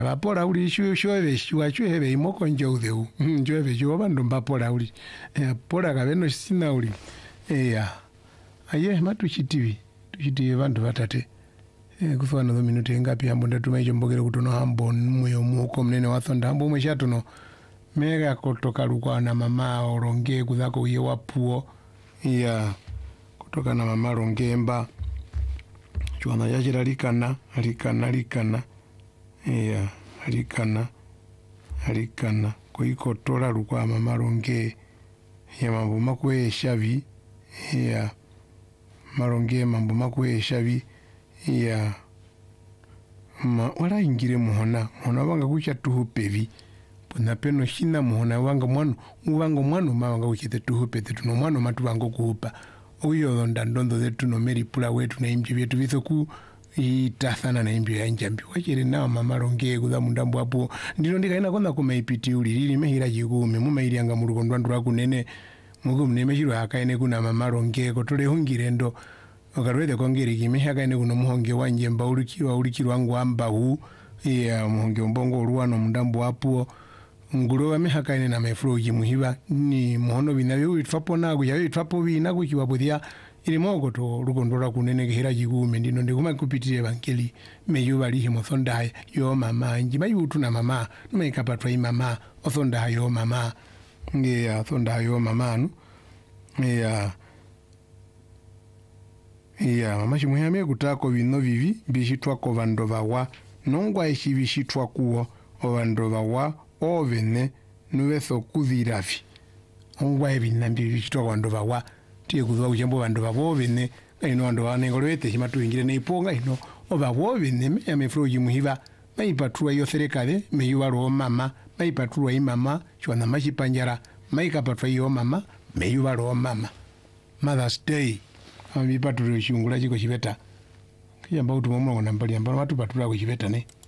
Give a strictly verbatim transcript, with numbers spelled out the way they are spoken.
Bapola uli shu shove shwa chweve imoko njodeu. Njweve jo bandu bapola uli. Eh pola kabeno sina uli. Eh ya. Aye matu chitivi. Tuchitivi bandu batate. Eh kufana no minute ngapi hambo ndatuma icho mbogere kutono hambo muyo muko mnene wathonda hambo mweshatono. Mega kutoka lukwa na mama oronge kuzako uye wapuo. Ya kutoka na mama rongemba. Chwana yajira likana, likana, likana. Ya likana, likana. Kuhiko tola lukwa mama ronge. Ya mambo makwe shavi. Ya maronge mambo makwe shavi. Ya ma wala ingire muhona. Muhona wanga kucha tuhu pevi. Puna peno shina muhona wanga mwanu. Uwango mwanu ma wanga kuchete tuhu pete. Tuno mwanu matu wango kuhupa. Uyo dhonda ndondo zetu no meri pula wetu na imji vyetu vithoku itathana na imji ya njambi. Wachiri nao mama ronge kutha mundambu hapo. Ndino ndika ina konda kumaipiti uli. Lili mehira jikume. Muma ili anga muru kondwandu waku nene. Mugu mnemeshiru haka ene kuna mama ronge. Kotole hungirendo. Okaruwede kongiri kime haka ene kuna muhonge wanjemba. Ulikiwa ulikiru wangu amba huu. Iya muhonge mbongo uruwano mundambu hapo. Nguruwa mehaka ene na mefuro ujimuhiva. Ni muhono binawe uitwapo nagu. Yawe uitwapo binagu kiwabudia. Ili mwoko to rukondora kunene kehira jikume. Ndino ndikuma kupitire evangeli. Meyuwa lihi mothonda haya. Yo mama. Njima yutu na mama. Numa ikapatwa hii mama. Othonda haya yo mama. Nge othonda haya yo mama anu. Ya. Ya mama shimuhame kutako vino vivi. Bishitwa ko vandova wa. Nongwa ishi bishitwa kuo. O vandova wa. Ovene nuweso kuzirafi. Ongwa ebi nambi bishitwa kwa vandova wa. Tiye kuzwa uchembo vandova ovene. Ino vandova nengolowete shimatu ingire neiponga ino. Ova ovene me ya mefro jimuhiva. Maipatua iyo serekade. Meyuwa roho mama. Maipatua hii mama. Chwana machi panjara. Maikapatua iyo mama. Meyuwa roho mama. Mother's Day. Mipaturi ushungula chiko chiveta. Kijamba utu momo kuna mbali ambalo watu patula kuchiveta ne.